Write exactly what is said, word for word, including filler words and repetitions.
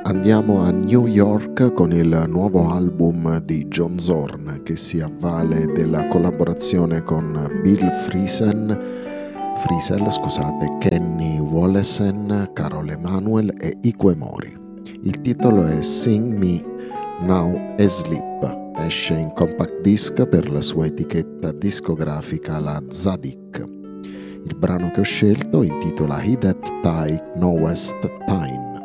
Andiamo a New York con il nuovo album di John Zorn, che si avvale della collaborazione con Bill Frisell, Frisell, scusate, Kenny Wollesen, Carol Emanuel e Ikue Mori. Il titolo è Sing Me Now Asleep. Esce in compact disc per la sua etichetta discografica, la Tzadik. Il brano che ho scelto intitola He That Tie Knowest Time.